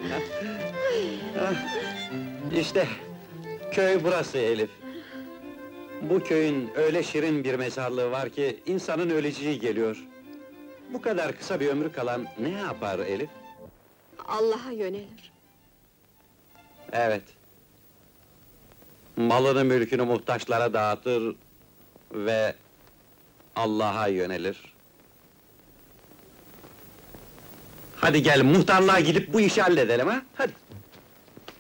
İşte, köy burası Elif. Bu köyün öyle şirin bir mezarlığı var ki, insanın öleceği geliyor. Bu kadar kısa bir ömrü kalan ne yapar Elif? Allah'a yönelir. Evet. Malını mülkünü muhtaçlara dağıtır ve Allah'a yönelir. Hadi gel, muhtarlığa gidip bu işi halledelim ha? Hadi!